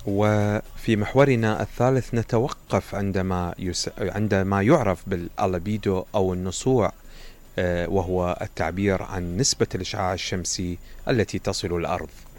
وفي محورنا الثالث نتوقف عندما يعرف بالألبيدو أو النصوع، وهو التعبير عن نسبة الإشعاع الشمسي التي تصل الأرض.